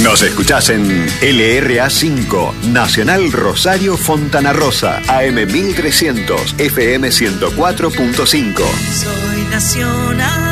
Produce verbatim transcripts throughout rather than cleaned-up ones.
Nos escuchás en L R A cinco, Nacional Rosario Fontana Rosa, A M mil trescientos, F M ciento cuatro punto cinco. Soy nacional.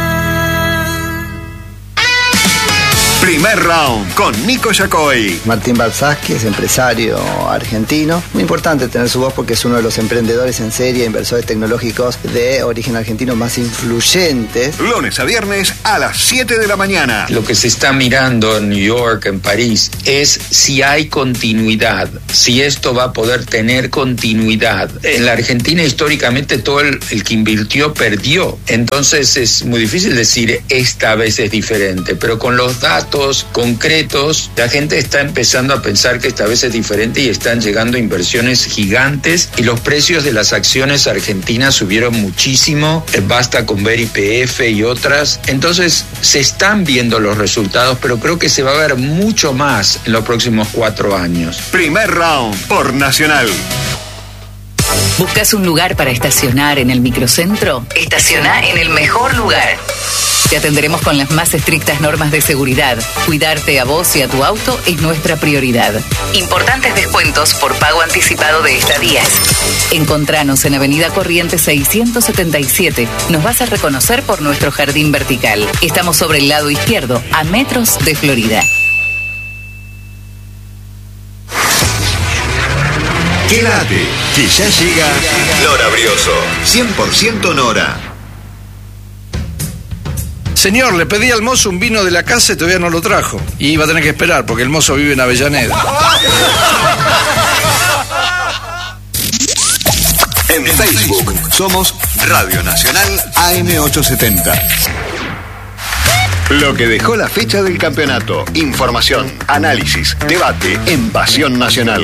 Primer round con Nico Yacoy. Martín Balsasqui es empresario argentino. Muy importante tener su voz porque es uno de los emprendedores en serie, inversores tecnológicos de origen argentino más influyentes. Lunes a viernes a las siete de la mañana. Lo que se está mirando en New York, en París, es si hay continuidad, si esto va a poder tener continuidad. En la Argentina históricamente todo el, el que invirtió perdió. Entonces es muy difícil decir esta vez es diferente, pero con los datos concretos, la gente está empezando a pensar que esta vez es diferente y están llegando inversiones gigantes y los precios de las acciones argentinas subieron muchísimo, basta con ver I P F y otras. Entonces se están viendo los resultados, pero creo que se va a ver mucho más en los próximos cuatro años. Primer round por Nacional. ¿Buscas un lugar para estacionar en el microcentro? Estaciona en el mejor lugar. Te atenderemos con las más estrictas normas de seguridad. Cuidarte a vos y a tu auto es nuestra prioridad. Importantes descuentos por pago anticipado de estadías. Encontranos en Avenida Corrientes seiscientos setenta y siete. Nos vas a reconocer por nuestro jardín vertical. Estamos sobre el lado izquierdo, a metros de Florida. Quédate, que ya llega Nora Brioso. cien por ciento Nora. Señor, le pedí al mozo un vino de la casa y todavía no lo trajo. Y iba a tener que esperar porque el mozo vive en Avellaneda. En Facebook somos Radio Nacional A M ochocientos setenta. Lo que dejó la fecha del campeonato. Información, análisis, debate en Pasión Nacional.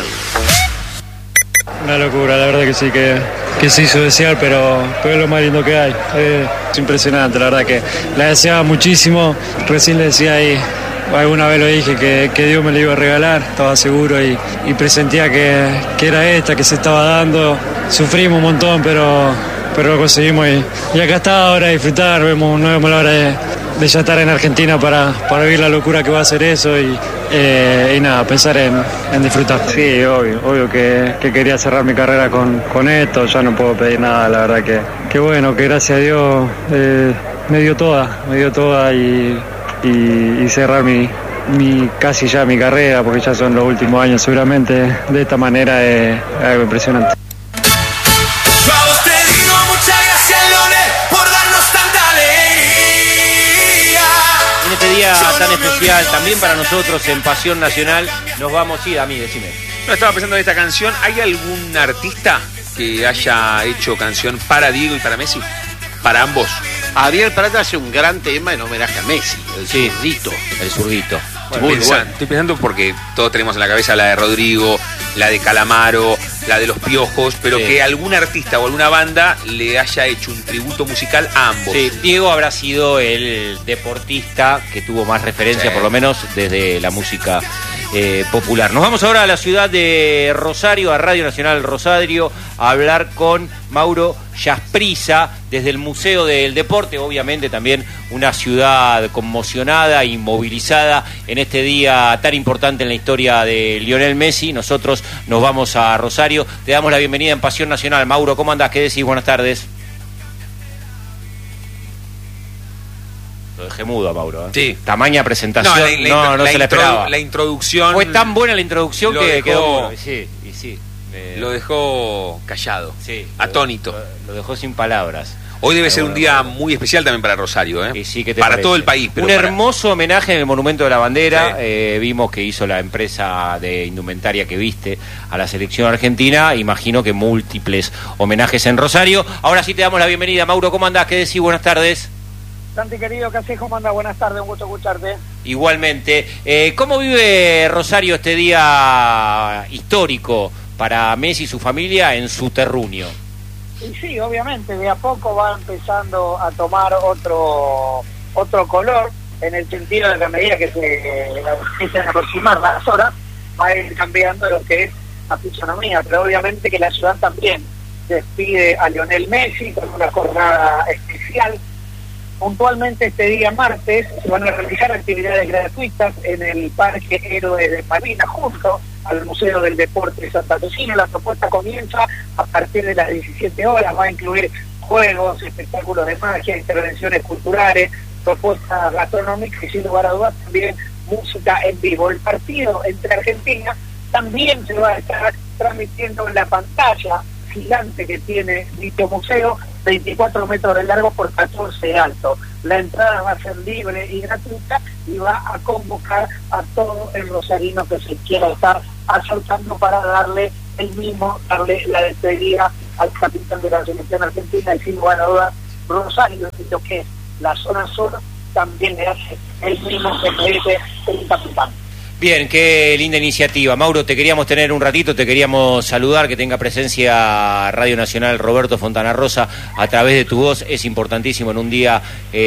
Una locura, la verdad que sí, que, que se hizo desear, pero, pero es lo más lindo que hay. Es impresionante, la verdad que la deseaba muchísimo. Recién le decía ahí, alguna vez lo dije, que, que Dios me la iba a regalar, estaba seguro y, y presentía que, que era esta, que se estaba dando. Sufrimos un montón, pero, pero lo conseguimos y, y acá está ahora a disfrutar. Vemos, no vemos la hora de, de ya estar en Argentina para, para vivir la locura que va a ser eso y, eh, y nada, pensar en, en disfrutar. Sí, obvio, obvio que, que quería cerrar mi carrera con, con esto, ya no puedo pedir nada, la verdad que, que bueno, que gracias a Dios eh, me dio toda, me dio toda y, y, y cerrar mi, mi casi ya mi carrera, porque ya son los últimos años seguramente, de esta manera es algo impresionante. Día tan especial también para nosotros en Pasión Nacional. Nos vamos, sí, a mí, decime. No, estaba pensando en esta canción. ¿Hay algún artista que haya hecho canción para Diego y para Messi? Para ambos. Ariel Prata hace un gran tema en homenaje a Messi, el sí, zurdito. El zurdito. Bueno, pensando, bueno. Estoy pensando porque todos tenemos en la cabeza la de Rodrigo, la de Calamaro, la de Los Piojos, pero sí, que algún artista o alguna banda le haya hecho un tributo musical a ambos. Sí, Diego habrá sido el deportista que tuvo más referencia, sí, por lo menos desde la música eh, popular. Nos vamos ahora a la ciudad de Rosario, a Radio Nacional Rosario, a hablar con Mauro Jasprissa desde el Museo del Deporte, obviamente también una ciudad conmocionada y movilizada en este día tan importante en la historia de Lionel Messi. Nosotros nos vamos a Rosario, te damos la bienvenida en Pasión Nacional. Mauro, ¿cómo andás? ¿Qué decís? Buenas tardes. Lo dejé mudo a Mauro, ¿eh? Sí. Tamaña presentación, no, la, la, no, no la se la esperaba. La introducción... Fue tan buena la introducción que dejó, quedó... Sí, y sí. Eh, lo dejó callado, sí, atónito. Lo, lo dejó sin palabras. Hoy debe pero ser bueno, un día muy especial también para Rosario, ¿eh? Y sí, ¿qué te para parece? todo el país. Pero un para... hermoso homenaje en el Monumento de la Bandera. Sí. Eh, vimos que hizo la empresa de indumentaria que viste a la selección argentina. Imagino que múltiples homenajes en Rosario. Ahora sí te damos la bienvenida, Mauro. ¿Cómo andás? ¿Qué decís? Buenas tardes. Santi, querido, ¿qué haces? ¿Cómo andás? Buenas tardes, un gusto escucharte. Igualmente. Eh, ¿Cómo vive Rosario este día histórico para Messi y su familia en su terruño? Y sí, obviamente, de a poco va empezando a tomar otro otro color, en el sentido de que a medida que se empiezan a aproximar las horas, va a ir cambiando lo que es la fisonomía, pero obviamente que la ciudad también despide a Lionel Messi con una jornada especial. Puntualmente este día martes se van a realizar actividades gratuitas en el Parque Héroes de Malvinas junto al Museo del Deporte de Santa Lucía. La propuesta comienza a partir de las diecisiete horas, va a incluir juegos, espectáculos de magia, intervenciones culturales, propuestas gastronómicas y sin lugar a dudas también música en vivo. El partido entre Argentina también se va a estar transmitiendo en la pantalla gigante que tiene dicho museo, veinticuatro metros de largo por catorce de alto. La entrada va a ser libre y gratuita y va a convocar a todo el rosarino que se quiera estar acercando para darle el mismo, darle la despedida al capitán de la selección argentina y sin lugar a dudas Rosario, lo que es la zona sur, también le hace el mismo que merece el capitán. Bien, qué linda iniciativa. Mauro, te queríamos tener un ratito, te queríamos saludar, que tenga presencia Radio Nacional Roberto Fontana Rosa a través de tu voz. Es importantísimo en un día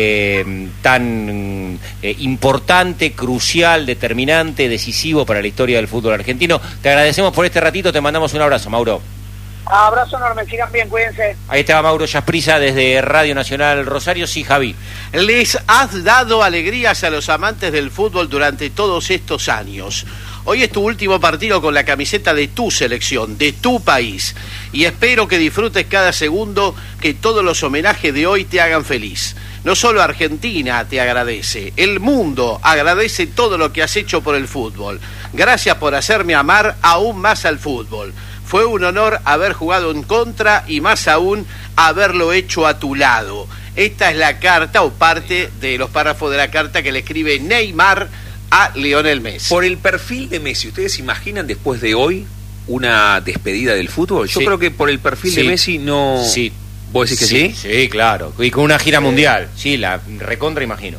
eh, tan eh, importante, crucial, determinante, decisivo para la historia del fútbol argentino. Te agradecemos por este ratito, te mandamos un abrazo, Mauro. Abrazo enorme, sigan bien, cuídense. Ahí estaba Mauro Yasprisa desde Radio Nacional Rosario. Sí, Javi. Les has dado alegrías a los amantes del fútbol durante todos estos años. Hoy es tu último partido con la camiseta de tu selección, de tu país. Y espero que disfrutes cada segundo, que todos los homenajes de hoy te hagan feliz. No solo Argentina te agradece, el mundo agradece todo lo que has hecho por el fútbol. Gracias por hacerme amar aún más al fútbol. Fue un honor haber jugado en contra y más aún haberlo hecho a tu lado. Esta es la carta o parte de los párrafos de la carta que le escribe Neymar a Lionel Messi. Por el perfil de Messi, ¿ustedes se imaginan después de hoy una despedida del fútbol? Yo Sí. creo que por el perfil Sí. de Messi no... Sí. ¿Vos decís que sí? Sí, sí, claro. Y con una gira mundial. Sí, la recontra imagino.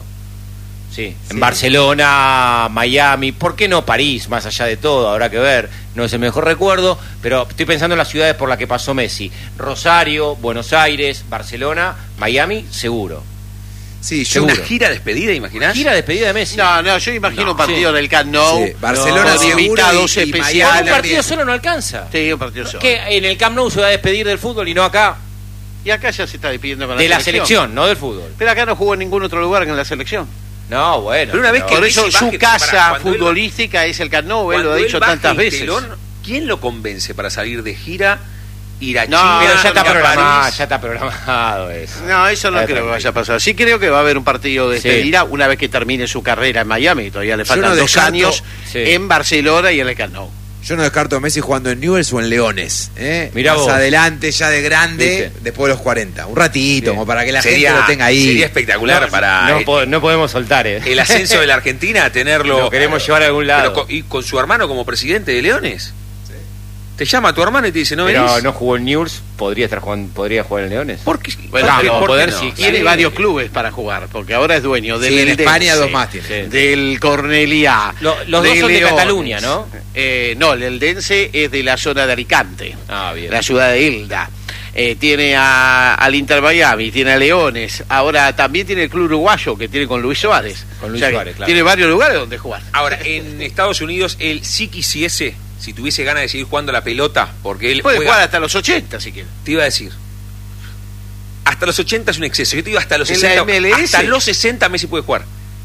Sí. En Sí. Barcelona, Miami, ¿por qué no París? Más allá de todo, habrá que ver. No es el mejor recuerdo, pero estoy pensando en las ciudades por las que pasó Messi. Rosario, Buenos Aires, Barcelona, Miami, seguro. Sí, ¿Es yo una seguro. gira despedida, imaginás? Gira de despedida de Messi. No, no, yo imagino No, un partido sí. del Camp Nou. Sí, Barcelona con seguro invitados y- y Con especiales. Miami un partido también. solo no alcanza. Sí, un partido solo. Que en el Camp Nou se va a despedir del fútbol y no acá. Y acá ya se está despidiendo con De la la selección, no del fútbol. Pero acá no jugó en ningún otro lugar que en la selección. No, bueno. Pero una vez que Por eso Messi su baje, casa para cuando él- futbolística es el Camp Nou, él Cuando lo ha él dicho baje tantas el veces. telón, ¿quién lo convence para salir de gira, ir a No, Chile, Pero ya está ir a programado, París? ya está programado eso. No, eso no Está creo que tranquilo. vaya a pasar. Sí creo que va a haber un partido de Sí. despedida una vez que termine su carrera en Miami. Todavía le Yo faltan no dos descarto- años Sí. en Barcelona y en el Camp Nou. Yo no descarto a Messi jugando en Newell's o en Leones. ¿eh? Mirá Más vos. adelante, ya de grande, ¿Viste? después de los cuarenta. Un ratito, Bien. como para que la Sería, gente lo tenga ahí. sería espectacular para No, el, po- no podemos soltar, ¿eh? el ascenso de la Argentina, tenerlo... Lo queremos llevar a algún lado. Pero con, y con su hermano como presidente de Leones. Te llama tu hermano y te dice, ¿no Pero venís? no jugó en Newell's, podría estar jugando, podría jugar en Leones. ¿Por qué? Bueno, ¿Por qué? no, ¿Por qué poder no? sí. Tiene Sí. varios clubes para jugar, porque ahora es dueño del Sí, en Eldense, España dos más tiene. Sí. del Corneliá. Lo- los dos son de Leones. Cataluña, ¿no? Eh, no, el Eldense es de la zona de Alicante, Ah, bien. la ciudad de Hilda. Eh, tiene a, al Inter Miami, tiene a Leones, ahora también tiene el club uruguayo que tiene con Luis Suárez. Con Luis O sea que Suárez, claro. Tiene varios lugares donde jugar. Ahora, en Estados Unidos, él sí quisiese, si tuviese ganas de seguir jugando la pelota, porque él Puede juega- jugar hasta los ochenta si quiere. te iba a decir, hasta los ochenta es un exceso. Yo te digo hasta los En la sesenta. M L S. Hasta los sesenta Messi puede jugar.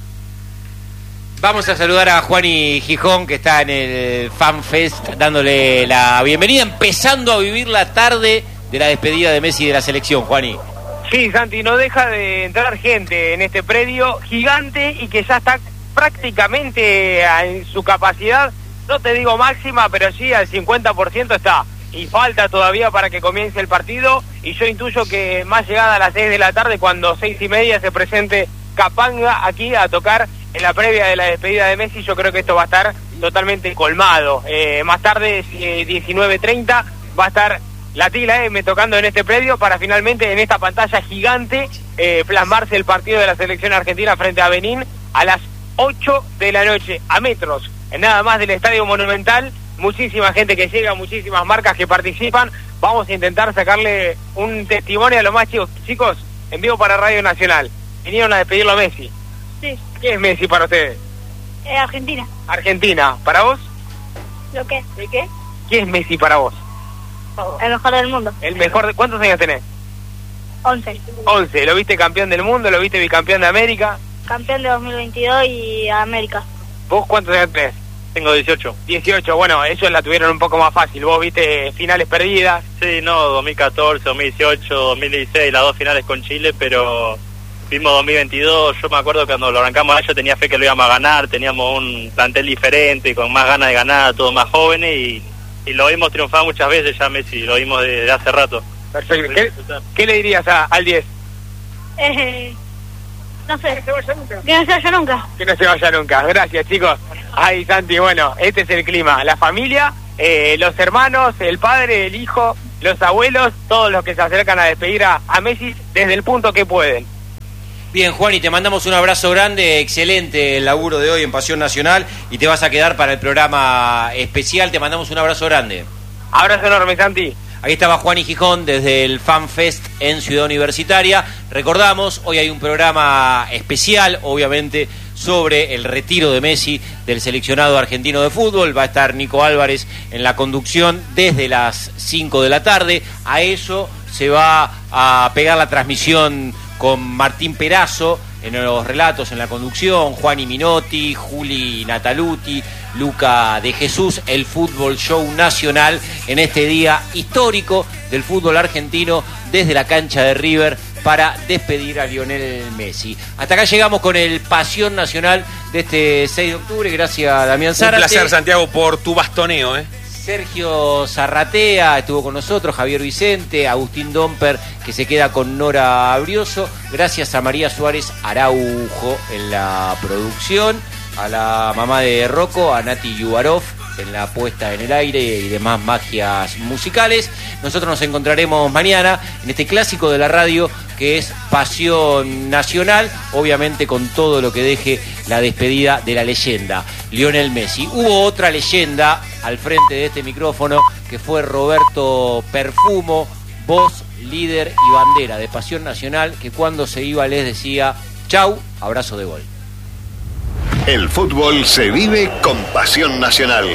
Vamos a saludar a Juani Gijón, que está en el Fan Fest, dándole la bienvenida, empezando a vivir la tarde de la despedida de Messi de la selección, Juani. Sí, Santi, no deja de entrar gente en este predio gigante y que ya está prácticamente en su capacidad, no te digo máxima, pero sí al cincuenta por ciento está. Y falta todavía para que comience el partido y yo intuyo que más llegada a las seis de la tarde, cuando seis y media se presente Capanga aquí a tocar en la previa de la despedida de Messi, yo creo que esto va a estar totalmente colmado. Eh, más tarde, eh, diecinueve treinta, va a estar la Tila M tocando en este predio para finalmente en esta pantalla gigante eh, plasmarse el partido de la selección argentina frente a Benín a las ocho de la noche, a metros, en nada más del Estadio Monumental. Muchísima gente que llega, muchísimas marcas que participan. Vamos a intentar sacarle un testimonio a los más chicos. Chicos, en vivo para Radio Nacional. Vinieron a despedirlo a Messi. Sí, ¿Qué es Messi para ustedes? eh, Argentina. Argentina. ¿Para vos? ¿Lo qué? ¿De qué? ¿Qué es Messi para vos? El mejor del mundo. El mejor de... ¿Cuántos años tenés? once. once. ¿Lo viste campeón del mundo? ¿Lo viste bicampeón de América? Campeón de dos mil veintidós y América. ¿Vos cuántos años tenés? Tengo dieciocho. dieciocho, bueno, ellos la tuvieron un poco más fácil. Vos viste finales perdidas. Sí, no, dos mil catorce, dos mil dieciocho, dos mil dieciséis, las dos finales con Chile, pero vimos dos mil veintidós. Yo me acuerdo que cuando lo arrancamos, yo tenía fe que lo íbamos a ganar, teníamos un plantel diferente, con más ganas de ganar, todos más jóvenes, y, y lo vimos triunfar muchas veces ya Messi, lo vimos desde hace rato. Perfecto. ¿Qué, qué le dirías a, al diez? Eh, no sé. Que no se vaya nunca. Que no se vaya nunca. Que no se vaya nunca. Gracias, chicos. Ay, Santi, bueno, este es el clima. La familia, eh, los hermanos, el padre, el hijo, los abuelos, todos los que se acercan a despedir a, a Messi desde el punto que pueden. Bien, Juan, y te mandamos un abrazo grande, excelente el laburo de hoy en Pasión Nacional, y te vas a quedar para el programa especial. Te mandamos un abrazo grande. Abrazo enorme, Santi. Ahí estaba Juan y Gijón desde el Fan Fest en Ciudad Universitaria. Recordamos, hoy hay un programa especial, obviamente, sobre el retiro de Messi del seleccionado argentino de fútbol. Va a estar Nico Álvarez en la conducción desde las cinco de la tarde. A eso se va a pegar la transmisión con Martín Perazo en los relatos, en la conducción, Juani Minotti, Juli Nataluti, Luca de Jesús, el Fútbol Show Nacional en este día histórico del fútbol argentino desde la cancha de River para despedir a Lionel Messi. Hasta acá llegamos con el Pasión Nacional de este seis de octubre. Gracias, Damián Zárate. Un placer, Santiago, por tu bastoneo, ¿eh? Sergio Zarratea estuvo con nosotros, Javier Vicente, Agustín Domper, que se queda con Nora Abrioso. Gracias a María Suárez Araujo en la producción, a la mamá de Rocco, a Nati Yubarov en la puesta en el aire y demás magias musicales. Nosotros nos encontraremos mañana en este clásico de la radio que es Pasión Nacional, obviamente con todo lo que deje la despedida de la leyenda Lionel Messi. Hubo otra leyenda al frente de este micrófono que fue Roberto Perfumo, voz, líder y bandera de Pasión Nacional, que cuando se iba les decía chau, abrazo de gol. El fútbol se vive con Pasión Nacional.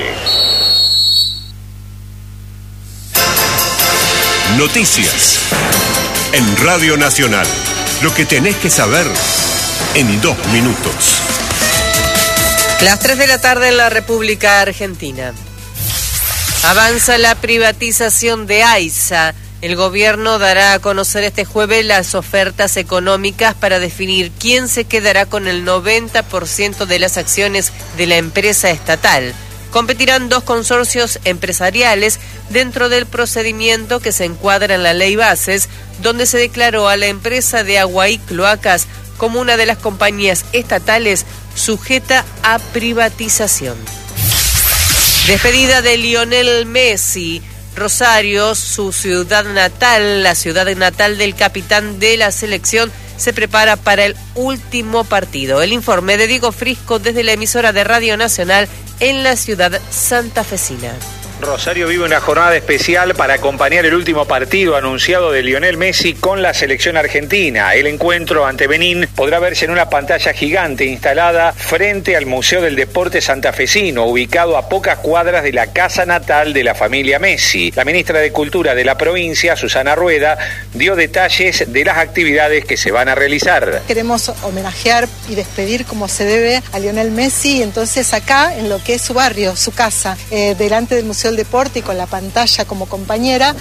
Noticias en Radio Nacional. Lo que tenés que saber en dos minutos. Las tres de la tarde en la República Argentina. Avanza la privatización de AISA. El gobierno dará a conocer este jueves las ofertas económicas para definir quién se quedará con el noventa por ciento de las acciones de la empresa estatal. Competirán dos consorcios empresariales dentro del procedimiento que se encuadra en la Ley Bases, donde se declaró a la empresa de Agua y Cloacas como una de las compañías estatales sujeta a privatización. Despedida de Lionel Messi. Rosario, su ciudad natal, la ciudad natal del capitán de la selección, se prepara para el último partido. El informe de Diego Frisco desde la emisora de Radio Nacional en la ciudad santafesina. Rosario vive una jornada especial para acompañar el último partido anunciado de Lionel Messi con la selección argentina. El encuentro ante Benín podrá verse en una pantalla gigante instalada frente al Museo del Deporte Santafesino, ubicado a pocas cuadras de la casa natal de la familia Messi. La ministra de Cultura de la provincia, Susana Rueda, dio detalles de las actividades que se van a realizar. Queremos homenajear y despedir como se debe a Lionel Messi, entonces acá en lo que es su barrio, su casa, eh, delante del Museo del Deporte y con la pantalla como compañera.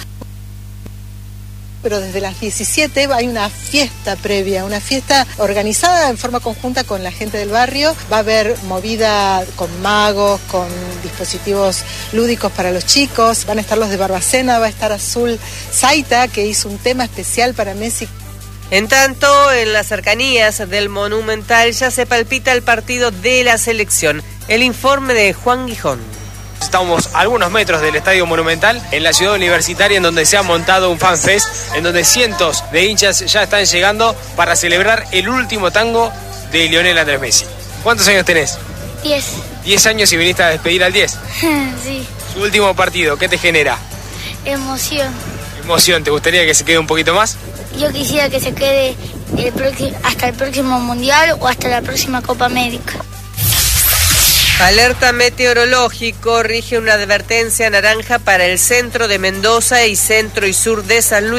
Pero desde las diecisiete hay una fiesta previa, una fiesta organizada en forma conjunta con la gente del barrio. Va a haber movida con magos, con dispositivos lúdicos para los chicos. Van a estar los de Barbacena, va a estar Azul Zaita, que hizo un tema especial para Messi. En tanto, en las cercanías del Monumental ya se palpita el partido de la selección. El informe de Juan Gijón. Estamos a algunos metros del Estadio Monumental, en la ciudad universitaria, en donde se ha montado un fan fest, en donde cientos de hinchas ya están llegando para celebrar el último tango de Lionel Andrés Messi. ¿Cuántos años tenés? Diez. Diez años y viniste a despedir al diez. Sí. Su último partido, ¿qué te genera? Emoción. Emoción, ¿te gustaría que se quede un poquito más? Yo quisiera que se quede el próximo, hasta el próximo Mundial o hasta la próxima Copa América. Alerta meteorológico, rige una advertencia naranja para el centro de Mendoza y centro y sur de San Luis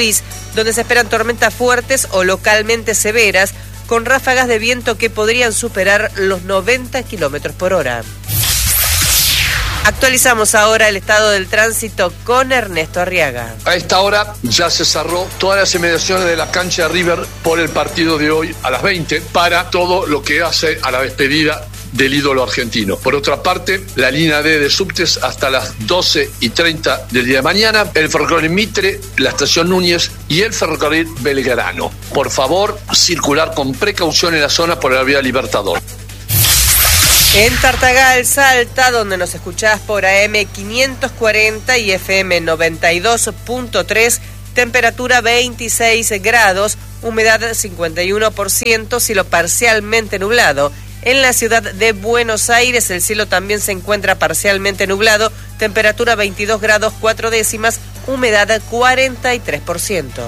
donde se esperan tormentas fuertes o localmente severas, con ráfagas de viento que podrían superar los noventa kilómetros por hora. Actualizamos ahora el estado del tránsito con Ernesto Arriaga. A esta hora ya se cerró todas las inmediaciones de la cancha de River por el partido de hoy a las veinte para todo lo que hace a la despedida del ídolo argentino. Por otra parte, la línea D de subtes hasta las doce y treinta del día de mañana, el ferrocarril Mitre, la estación Núñez y el ferrocarril Belgrano. Por favor, circular con precaución en la zona por la vía Libertador. En Tartagal, Salta, donde nos escuchás por A M quinientos cuarenta y F M noventa y dos punto tres, temperatura veintiséis grados, humedad cincuenta y uno por ciento, cielo parcialmente nublado. En la ciudad de Buenos Aires, el cielo también se encuentra parcialmente nublado, temperatura veintidós grados cuatro décimas, humedad cuarenta y tres por ciento.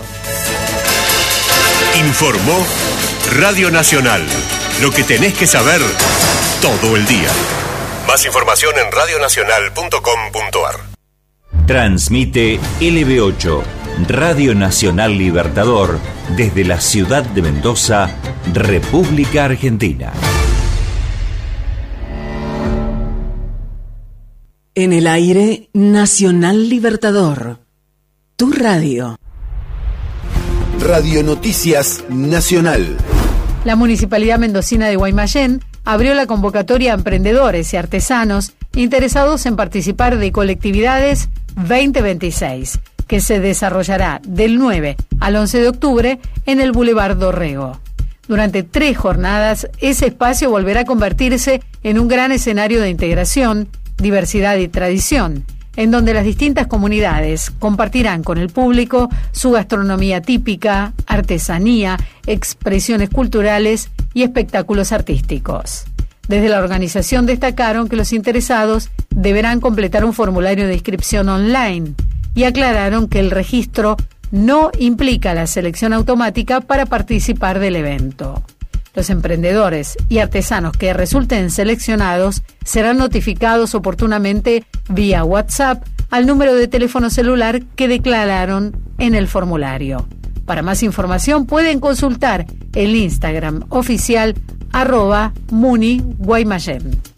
Informó Radio Nacional. Lo que tenés que saber todo el día. Más información en radionacional punto com punto ar. Transmite L B ocho, Radio Nacional Libertador, desde la ciudad de Mendoza, República Argentina. En el aire, Nacional Libertador. Tu radio. Radio Noticias Nacional. La Municipalidad Mendocina de Guaymallén abrió la convocatoria a emprendedores y artesanos interesados en participar de Colectividades veinte veintiséis, que se desarrollará del nueve al once de octubre en el Boulevard Dorrego. Durante tres jornadas, ese espacio volverá a convertirse en un gran escenario de integración, diversidad y tradición, en donde las distintas comunidades compartirán con el público su gastronomía típica, artesanía, expresiones culturales y espectáculos artísticos. Desde la organización destacaron que los interesados deberán completar un formulario de inscripción online y aclararon que el registro no implica la selección automática para participar del evento. Los emprendedores y artesanos que resulten seleccionados serán notificados oportunamente vía WhatsApp al número de teléfono celular que declararon en el formulario. Para más información pueden consultar el Instagram oficial arroba Muni Guaymallén.